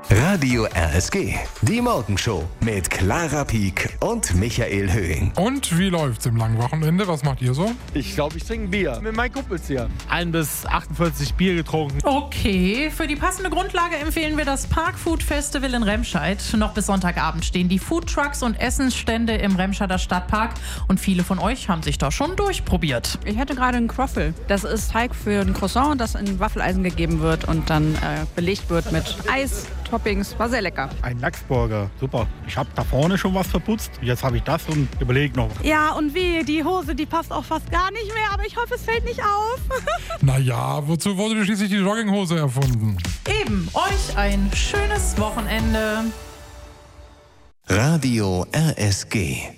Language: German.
Radio RSG, die Morgenshow mit Clara Pieck und Michael Höhing. Und wie läuft's im langen Wochenende? Was macht ihr so? Ich glaube, ich trinke Bier mit meinen Kumpels hier. 1 bis 48 Bier getrunken. Okay, für die passende Grundlage empfehlen wir das Parkfood Festival in Remscheid. Noch bis Sonntagabend stehen die Foodtrucks und Essensstände im Remscheider Stadtpark und viele von euch haben sich da schon durchprobiert. Ich hatte gerade einen Croffle. Das ist Teig für ein Croissant, das in Waffeleisen gegeben wird und dann belegt wird mit Eis, Toppings. War sehr lecker. Ein Lachsburger, super. Ich habe da vorne schon was verputzt. Jetzt habe ich das und überlege noch. Ja, und wie, die Hose, die passt auch fast gar nicht mehr, aber ich hoffe, es fällt nicht auf. Naja, wozu wurde schließlich die Jogginghose erfunden? Eben, euch ein schönes Wochenende. Radio RSG.